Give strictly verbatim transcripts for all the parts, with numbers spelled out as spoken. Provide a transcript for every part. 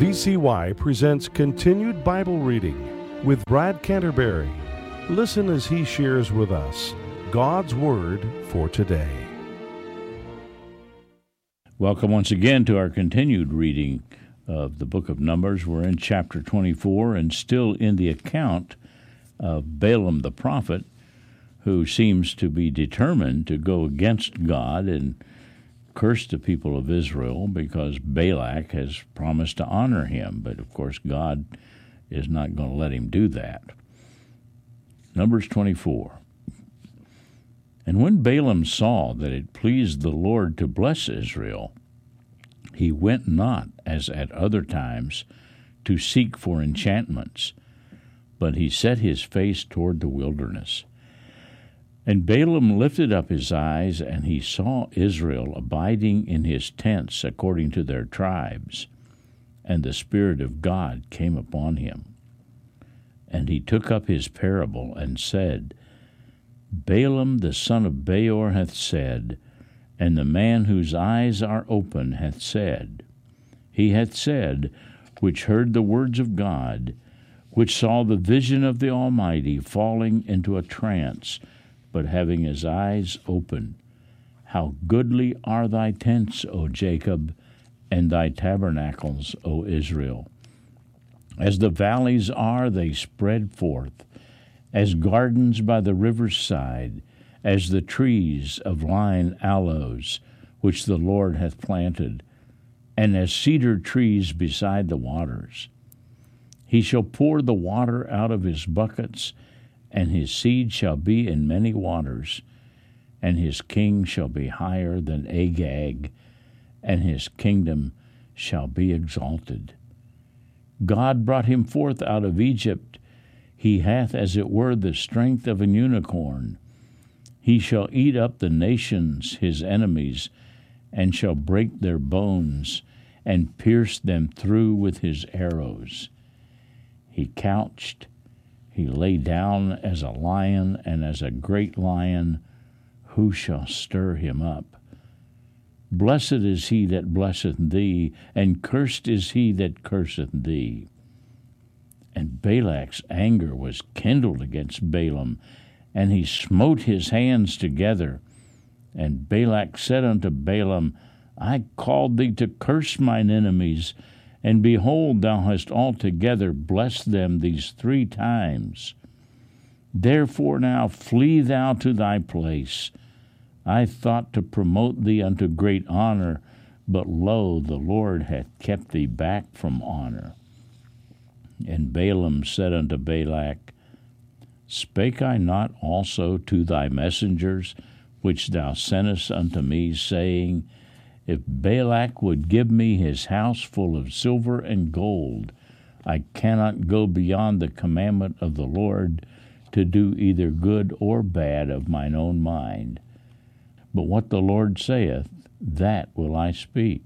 V C Y presents Continued Bible Reading with Brad Canterbury. Listen as he shares with us God's Word for today. Welcome once again to our continued reading of the book of Numbers. We're in chapter twenty-four and still in the account of Balaam the prophet, who seems to be determined to go against God and curse the people of Israel because Balak has promised to honor him. But, of course, God is not going to let him do that. Numbers twenty-four. And when Balaam saw that it pleased the Lord to bless Israel, he went not, as at other times, to seek for enchantments, but he set his face toward the wilderness. And Balaam lifted up his eyes, and he saw Israel abiding in his tents according to their tribes. And the Spirit of God came upon him. And he took up his parable, and said, Balaam the son of Beor hath said, and the man whose eyes are open hath said, He hath said, which heard the words of God, which saw the vision of the Almighty, falling into a trance, but having his eyes open. How goodly are thy tents, O Jacob, and thy tabernacles, O Israel. As the valleys are, they spread forth, as gardens by the river's side, as the trees of lign aloes, which the Lord hath planted, and as cedar trees beside the waters. He shall pour the water out of his buckets, and his seed shall be in many waters, and his king shall be higher than Agag, and his kingdom shall be exalted. God brought him forth out of Egypt. He hath, as it were, the strength of an unicorn. He shall eat up the nations, his enemies, and shall break their bones, and pierce them through with his arrows. He couched, he lay down as a lion, and as a great lion, who shall stir him up? Blessed is he that blesseth thee, and cursed is he that curseth thee. And Balak's anger was kindled against Balaam, and he smote his hands together. And Balak said unto Balaam, I called thee to curse mine enemies, and behold, thou hast altogether blessed them these three times. Therefore now flee thou to thy place. I thought to promote thee unto great honor, but lo, the Lord hath kept thee back from honor. And Balaam said unto Balak, Spake I not also to thy messengers, which thou sentest unto me, saying, If Balak would give me his house full of silver and gold, I cannot go beyond the commandment of the Lord to do either good or bad of mine own mind. But what the Lord saith, that will I speak.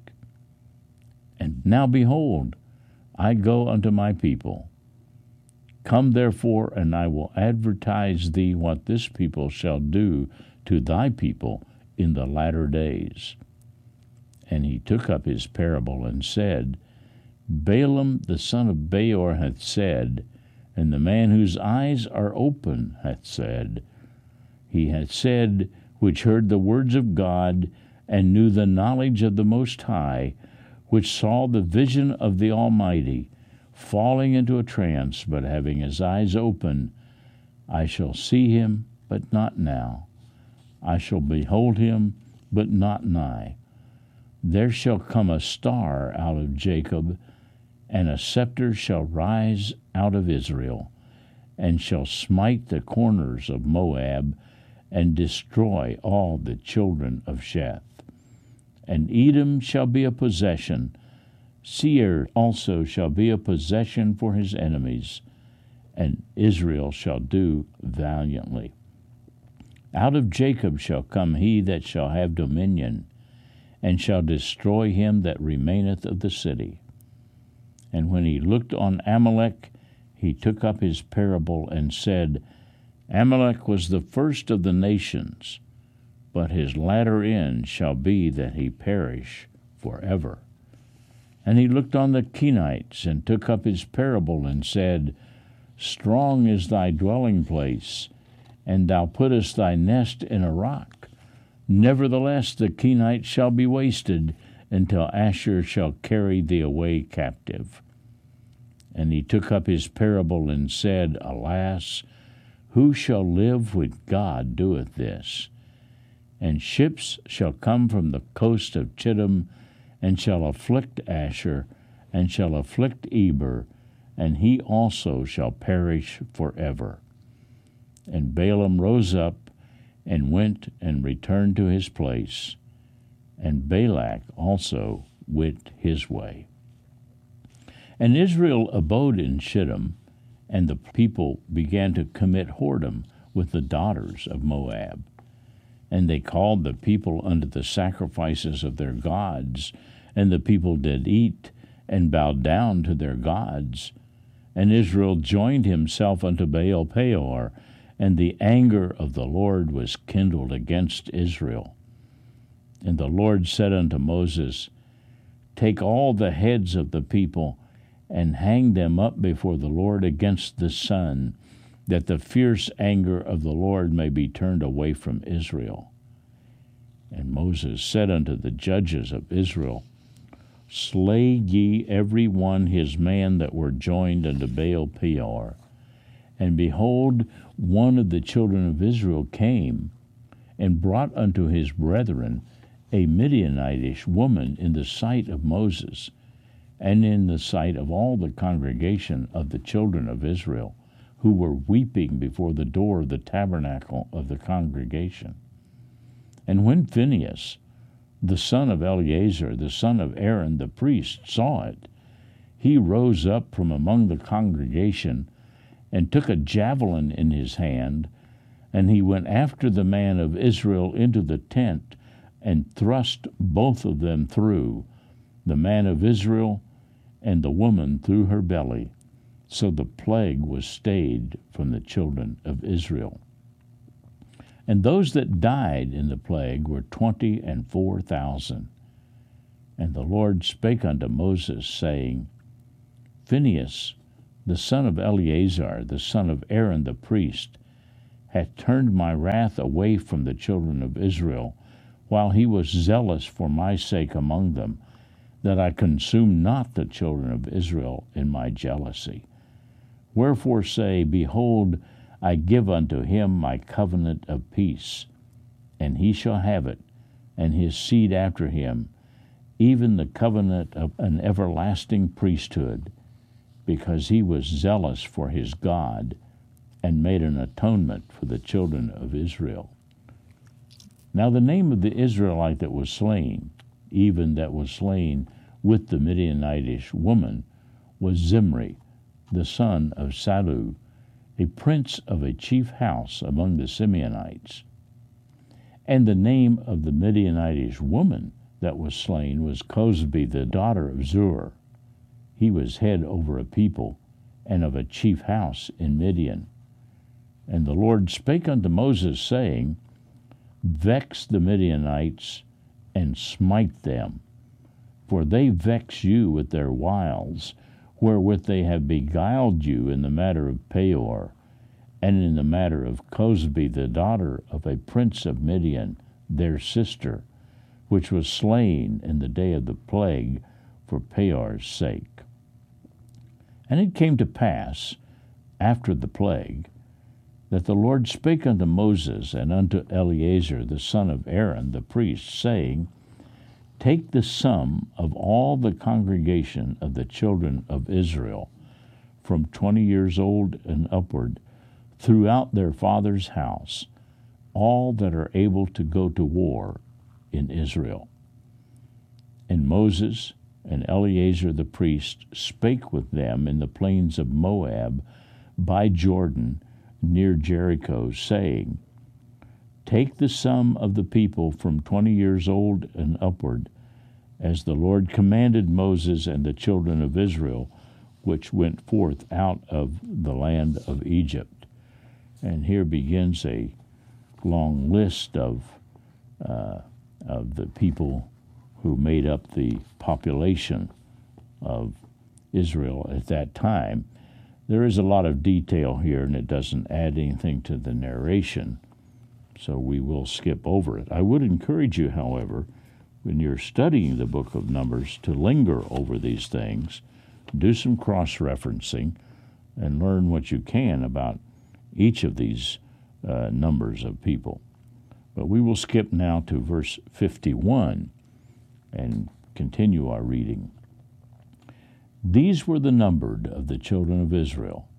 And now behold, I go unto my people. Come therefore, and I will advertise thee what this people shall do to thy people in the latter days. And he took up his parable and said, Balaam the son of Beor hath said, and the man whose eyes are open hath said, He hath said, which heard the words of God, and knew the knowledge of the Most High, which saw the vision of the Almighty, falling into a trance, but having his eyes open. I shall see him, but not now. I shall behold him, but not nigh. There shall come a star out of Jacob, and a scepter shall rise out of Israel, and shall smite the corners of Moab, and destroy all the children of Sheth. And Edom shall be a possession, Seir also shall be a possession for his enemies, and Israel shall do valiantly. Out of Jacob shall come he that shall have dominion, and shall destroy him that remaineth of the city. And when he looked on Amalek, he took up his parable and said, Amalek was the first of the nations, but his latter end shall be that he perish forever. And he looked on the Kenites, and took up his parable, and said, Strong is thy dwelling place, and thou puttest thy nest in a rock. Nevertheless the Kenites shall be wasted, until Ashur shall carry thee away captive. And he took up his parable, and said, Alas, who shall live when God doeth this? And ships shall come from the coast of Chittim, and shall afflict Ashur, and shall afflict Eber, and he also shall perish forever. And Balaam rose up, and went and returned to his place, and Balak also went his way. And Israel abode in Shittim, and the people began to commit whoredom with the daughters of Moab. And they called the people unto the sacrifices of their gods, and the people did eat, and bowed down to their gods. And Israel joined himself unto Baal Peor, and the anger of the Lord was kindled against Israel. And the Lord said unto Moses, Take all the heads of the people, and hang them up before the Lord against the sun, that the fierce anger of the Lord may be turned away from Israel. And Moses said unto the judges of Israel, Slay ye every one his man that were joined unto Baal Peor. And behold, one of the children of Israel came, and brought unto his brethren a Midianitish woman in the sight of Moses, and in the sight of all the congregation of the children of Israel, who were weeping before the door of the tabernacle of the congregation. And when Phinehas, the son of Eleazar, the son of Aaron the priest, saw it, he rose up from among the congregation, and took a javelin in his hand, and he went after the man of Israel into the tent, and thrust both of them through, the man of Israel and the woman through her belly. So the plague was stayed from the children of Israel. And those that died in the plague were twenty and four thousand. And the Lord spake unto Moses, saying, Phinehas, the son of Eleazar, the son of Aaron the priest, hath turned my wrath away from the children of Israel, while he was zealous for my sake among them, that I consume not the children of Israel in my jealousy. Wherefore say, Behold, I give unto him my covenant of peace, and he shall have it, and his seed after him, even the covenant of an everlasting priesthood, because he was zealous for his God, and made an atonement for the children of Israel. Now the name of the Israelite that was slain, even that was slain with the Midianitish woman, was Zimri, the son of Salu, a prince of a chief house among the Simeonites. And the name of the Midianitish woman that was slain was Cosbi, the daughter of Zur. He was head over a people, and of a chief house in Midian. And the Lord spake unto Moses, saying, Vex the Midianites, and smite them, for they vex you with their wiles, wherewith they have beguiled you in the matter of Peor, and in the matter of Cosbi, the daughter of a prince of Midian, their sister, which was slain in the day of the plague for Peor's sake. And it came to pass, after the plague, that the Lord spake unto Moses and unto Eleazar the son of Aaron the priest, saying, Take the sum of all the congregation of the children of Israel, from twenty years old and upward, throughout their father's house, all that are able to go to war in Israel. And Moses and Eleazar the priest spake with them in the plains of Moab by Jordan near Jericho, saying, Take the sum of the people from twenty years old and upward, as the Lord commanded Moses and the children of Israel, which went forth out of the land of Egypt. And here begins a long list of, uh, of the people who made up the population of Israel at that time. There is a lot of detail here, and it doesn't add anything to the narration, so we will skip over it. I would encourage you, however, when you're studying the book of Numbers, to linger over these things, do some cross-referencing, and learn what you can about each of these uh, numbers of people. But we will skip now to verse fifty-one and continue our reading. These were the numbered of the children of Israel,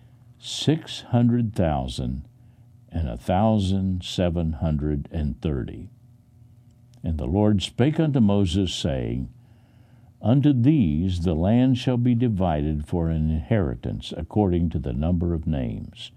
six hundred thousand and a thousand seven hundred and thirty. And the Lord spake unto Moses, saying, Unto these the land shall be divided for an inheritance according to the number of names.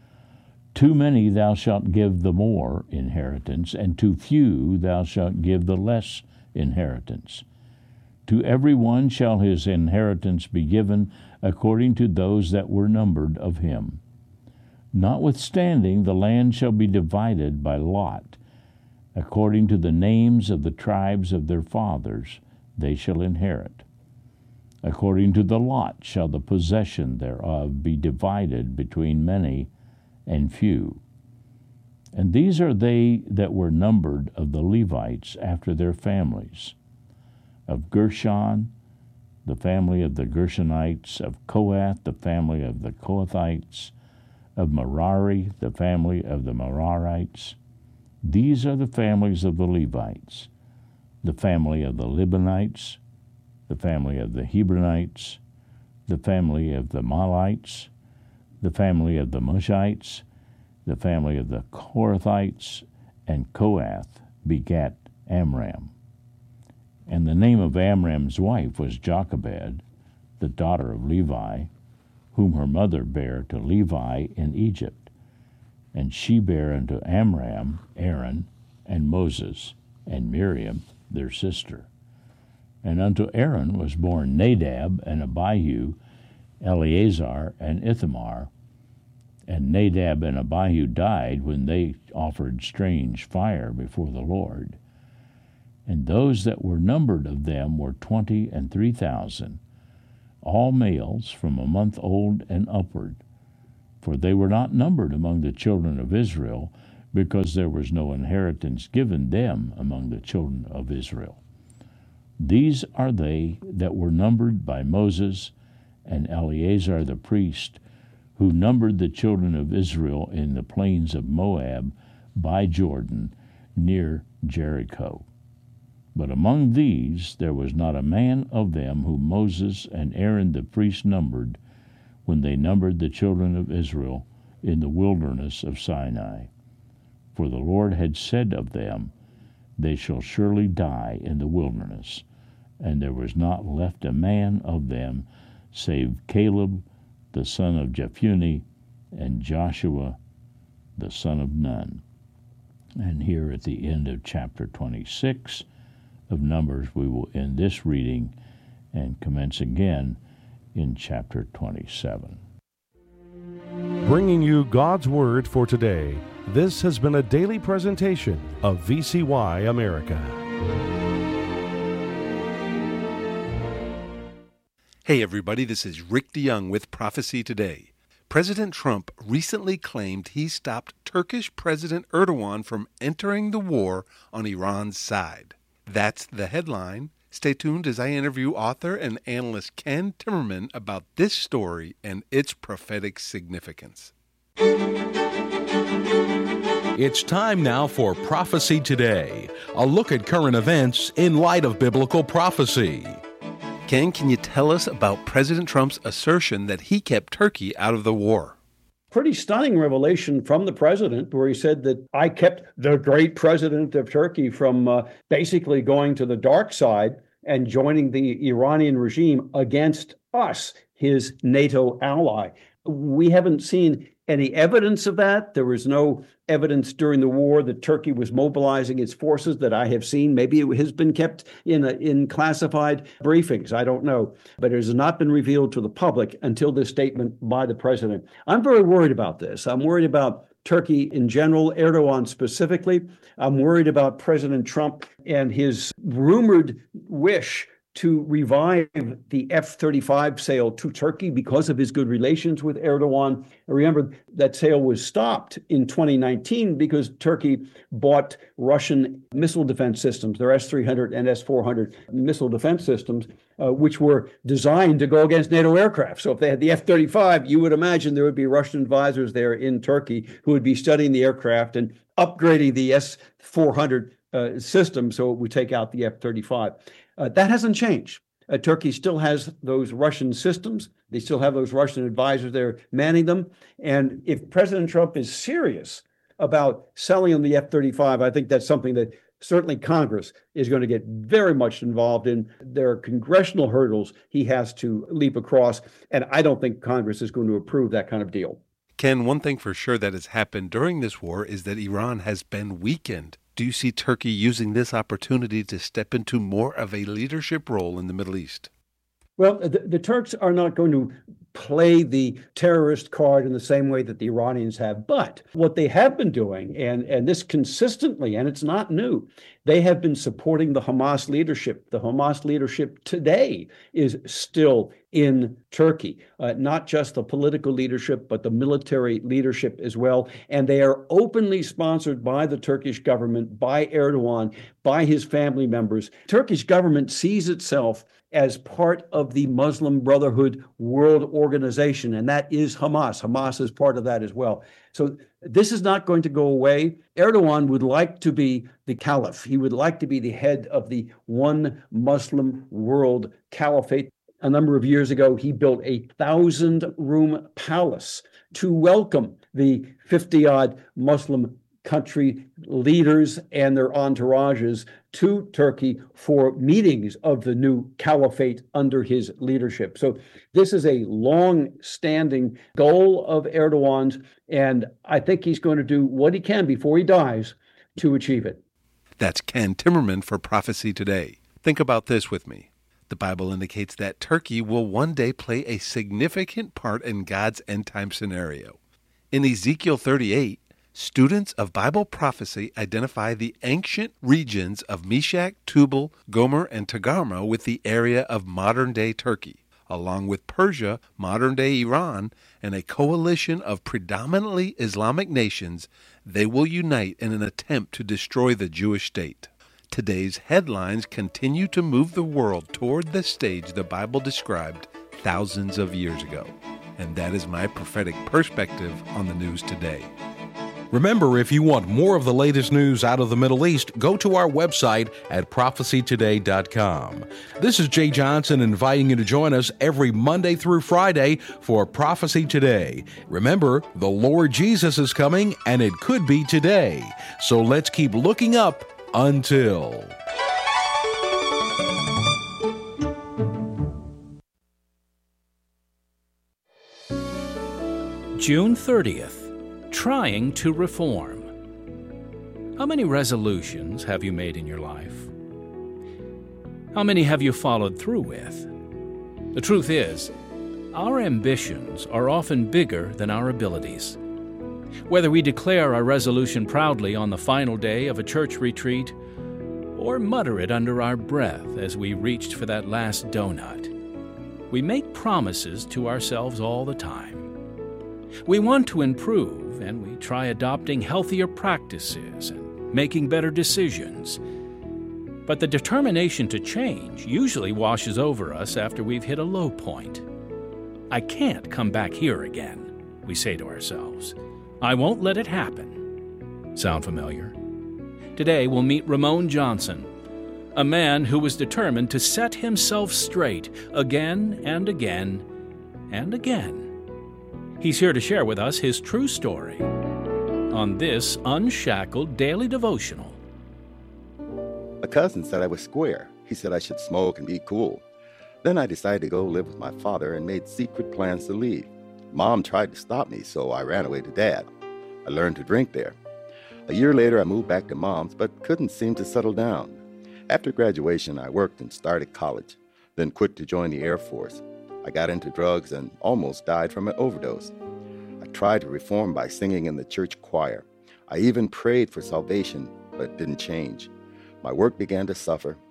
Too many thou shalt give the more inheritance, and too few thou shalt give the less inheritance. To every one shall his inheritance be given according to those that were numbered of him. Notwithstanding, the land shall be divided by lot, according to the names of the tribes of their fathers they shall inherit. According to the lot shall the possession thereof be divided between many and few. And these are they that were numbered of the Levites after their families. Of Gershon, the family of the Gershonites. Of Kohath, the family of the Kohathites. Of Merari, the family of the Merarites. These are the families of the Levites. The family of the Libanites, the family of the Hebronites, the family of the Mahlites, the family of the Mushites, the family of the Korathites, and Kohath begat Amram. And the name of Amram's wife was Jochebed, the daughter of Levi, whom her mother bare to Levi in Egypt. And she bare unto Amram Aaron, and Moses, and Miriam, their sister. And unto Aaron was born Nadab, and Abihu, Eleazar, and Ithamar. And Nadab and Abihu died when they offered strange fire before the Lord. And those that were numbered of them were twenty and three thousand, all males from a month old and upward. For they were not numbered among the children of Israel, because there was no inheritance given them among the children of Israel. These are they that were numbered by Moses and Eleazar the priest, who numbered the children of Israel in the plains of Moab by Jordan, near Jericho. But among these there was not a man of them whom Moses and Aaron the priest numbered, when they numbered the children of Israel in the wilderness of Sinai. For the Lord had said of them, They shall surely die in the wilderness. And there was not left a man of them, save Caleb the son of Jephunneh, and Joshua the son of Nun. And here at the end of chapter twenty-six of Numbers, we will end this reading and commence again in chapter twenty-seven. Bringing you God's Word for today, this has been a daily presentation of V C Y America. Hey everybody, this is Rick DeYoung with Prophecy Today. President Trump recently claimed he stopped Turkish President Erdogan from entering the war on Iran's side. That's the headline. Stay tuned as I interview author and analyst Ken Timmerman about this story and its prophetic significance. It's time now for Prophecy Today, a look at current events in light of biblical prophecy. Ken, can you tell us about President Trump's assertion that he kept Turkey out of the war? Pretty stunning revelation from the president, where he said that I kept the great president of Turkey from uh, basically going to the dark side and joining the Iranian regime against us, his NATO ally. We haven't seen any evidence of that. There was no evidence during the war that Turkey was mobilizing its forces that I have seen. Maybe it has been kept in a, in classified briefings. I don't know. But it has not been revealed to the public until this statement by the president. I'm very worried about this. I'm worried about Turkey in general, Erdogan specifically. I'm worried about President Trump and his rumored wish to revive the F thirty-five sale to Turkey because of his good relations with Erdogan. Remember, that sale was stopped in twenty nineteen because Turkey bought Russian missile defense systems, their S three hundred and S four hundred missile defense systems, uh, which were designed to go against NATO aircraft. So if they had the F thirty-five, you would imagine there would be Russian advisors there in Turkey who would be studying the aircraft and upgrading the S four hundred uh, system so it would take out the F thirty-five. Uh, that hasn't changed. Uh, Turkey still has those Russian systems. They still have those Russian advisors there manning them. And if President Trump is serious about selling them the F thirty-five, I think that's something that certainly Congress is going to get very much involved in. There are congressional hurdles he has to leap across, and I don't think Congress is going to approve that kind of deal. Ken, one thing for sure that has happened during this war is that Iran has been weakened. Do you see Turkey using this opportunity to step into more of a leadership role in the Middle East? Well, the, the Turks are not going to play the terrorist card in the same way that the Iranians have. But what they have been doing, and, and this consistently, and it's not new, they have been supporting the Hamas leadership. The Hamas leadership today is still in Turkey, uh, not just the political leadership, but the military leadership as well. And they are openly sponsored by the Turkish government, by Erdogan, by his family members. Turkish government sees itself as part of the Muslim Brotherhood World Organization, and that is Hamas. Hamas is part of that as well. So this is not going to go away. Erdogan would like to be the caliph. He would like to be the head of the one Muslim world caliphate. A number of years ago, he built a thousand-room palace to welcome the fifty-odd Muslim country leaders and their entourages to Turkey for meetings of the new caliphate under his leadership. So this is a long-standing goal of Erdogan's, and I think he's going to do what he can before he dies to achieve it. That's Ken Timmerman for Prophecy Today. Think about this with me. The Bible indicates that Turkey will one day play a significant part in God's end-time scenario. In Ezekiel thirty-eight, students of Bible prophecy identify the ancient regions of Meshech, Tubal, Gomer, and Togarmah with the area of modern-day Turkey, along with Persia, modern-day Iran, and a coalition of predominantly Islamic nations. They will unite in an attempt to destroy the Jewish state. Today's headlines continue to move the world toward the stage the Bible described thousands of years ago. And that is my prophetic perspective on the news today. Remember, if you want more of the latest news out of the Middle East, go to our website at prophecy today dot com. This is Jay Johnson inviting you to join us every Monday through Friday for Prophecy Today. Remember, the Lord Jesus is coming, and it could be today. So let's keep looking up until... June thirtieth. Trying to reform. How many resolutions have you made in your life? How many have you followed through with? The truth is, our ambitions are often bigger than our abilities. Whether we declare our resolution proudly on the final day of a church retreat, or mutter it under our breath as we reached for that last donut, we make promises to ourselves all the time. We want to improve, and we try adopting healthier practices and making better decisions. But the determination to change usually washes over us after we've hit a low point. I can't come back here again, we say to ourselves. I won't let it happen. Sound familiar? Today we'll meet Ramon Johnson, a man who was determined to set himself straight again and again and again. He's here to share with us his true story on this Unshackled Daily Devotional. A cousin said I was square. He said I should smoke and be cool. Then I decided to go live with my father and made secret plans to leave. Mom tried to stop me, so I ran away to Dad. I learned to drink there. A year later, I moved back to Mom's, but couldn't seem to settle down. After graduation, I worked and started college, then quit to join the Air Force. I got into drugs and almost died from an overdose. I tried to reform by singing in the church choir. I even prayed for salvation, but it didn't change. My work began to suffer,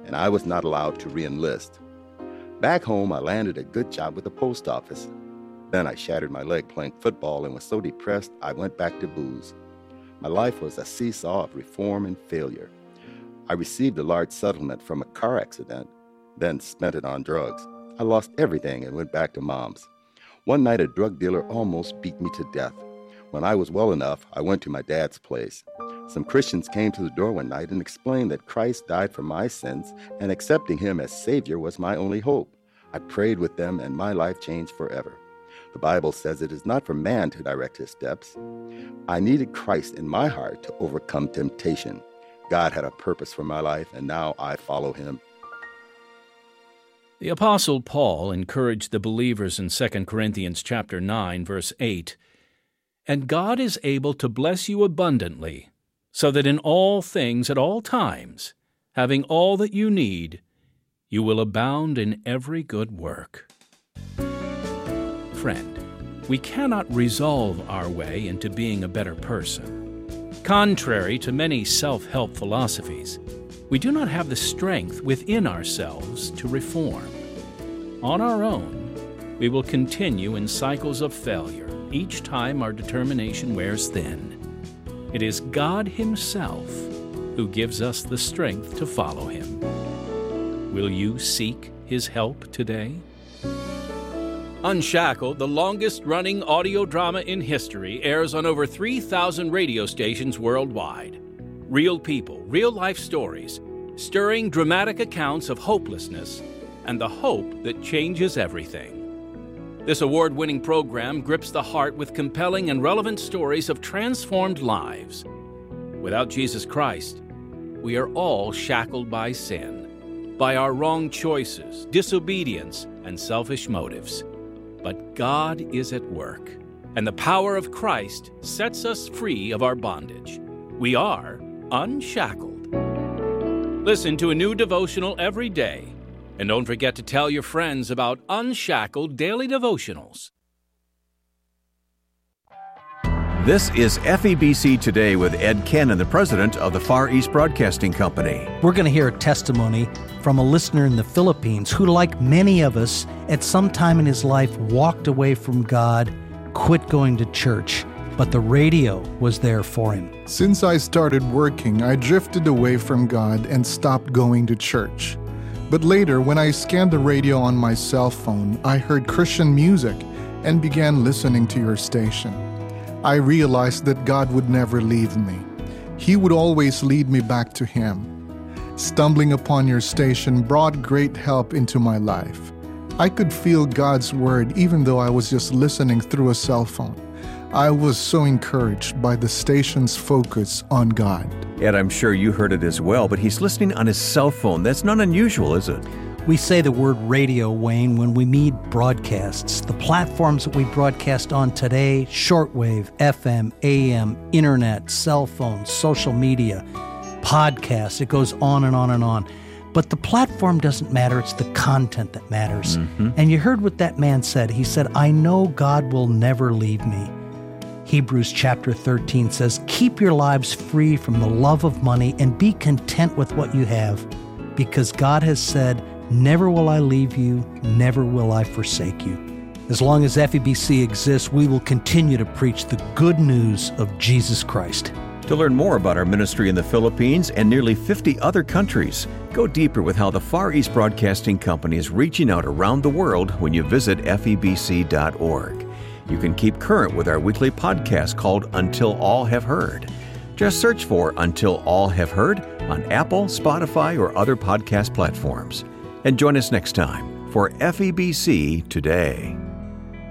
and I was not allowed to re-enlist. Back home, I landed a good job with the post office. Then I shattered my leg playing football and was so depressed I went back to booze. My life was a seesaw of reform and failure. I received a large settlement from a car accident, then spent it on drugs. I lost everything and went back to Mom's. One night, a drug dealer almost beat me to death. When I was well enough, I went to my dad's place. Some Christians came to the door one night and explained that Christ died for my sins and accepting him as Savior was my only hope. I prayed with them and my life changed forever. The Bible says it is not for man to direct his steps. I needed Christ in my heart to overcome temptation. God had a purpose for my life, and now I follow him. The Apostle Paul encouraged the believers in Second Corinthians chapter nine, verse eight, "And God is able to bless you abundantly, so that in all things at all times, having all that you need, you will abound in every good work." Friend, we cannot resolve our way into being a better person. Contrary to many self-help philosophies, we do not have the strength within ourselves to reform. On our own, we will continue in cycles of failure each time our determination wears thin. It is God Himself who gives us the strength to follow Him. Will you seek His help today? Unshackled, the longest-running audio drama in history, airs on over three thousand radio stations worldwide. Real people, real-life stories, stirring dramatic accounts of hopelessness and the hope that changes everything. This award-winning program grips the heart with compelling and relevant stories of transformed lives. Without Jesus Christ, we are all shackled by sin, by our wrong choices, disobedience, and selfish motives. But God is at work, and the power of Christ sets us free of our bondage. We are unshackled. Listen to a new devotional every day, and don't forget to tell your friends about Unshackled Daily Devotionals. This is F E B C Today with Ed Cannon, the president of the Far East Broadcasting Company. We're going to hear a testimony from a listener in the Philippines who, like many of us, at some time in his life walked away from God, quit going to church, but the radio was there for him. Since I started working, I drifted away from God and stopped going to church. But later, when I scanned the radio on my cell phone, I heard Christian music and began listening to your station. I realized that God would never leave me. He would always lead me back to Him. Stumbling upon your station brought great help into my life. I could feel God's word even though I was just listening through a cell phone. I was so encouraged by the station's focus on God. Ed, I'm sure you heard it as well, but he's listening on his cell phone. That's not unusual, is it? We say the word radio, Wayne, when we mean broadcasts. The platforms that we broadcast on today, shortwave, F M, A M, internet, cell phones, social media, podcasts, it goes on and on and on. But the platform doesn't matter, it's the content that matters. Mm-hmm. And you heard what that man said. He said, I know God will never leave me. Hebrews chapter thirteen says, keep your lives free from the love of money and be content with what you have, because God has said, never will I leave you, never will I forsake you. As long as F E B C exists, we will continue to preach the good news of Jesus Christ. To learn more about our ministry in the Philippines and nearly fifty other countries, go deeper with how the Far East Broadcasting Company is reaching out around the world when you visit F E B C dot org. You can keep current with our weekly podcast called Until All Have Heard. Just search for Until All Have Heard on Apple, Spotify, or other podcast platforms. And join us next time for F E B C Today.